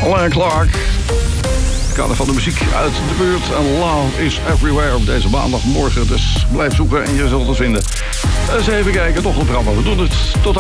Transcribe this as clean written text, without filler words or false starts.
Alain Clark. Kader van de muziek uit de buurt. En Love is Everywhere op deze maandagmorgen. Dus blijf zoeken en je zult het vinden. Eens even kijken, toch een programma. We doen het tot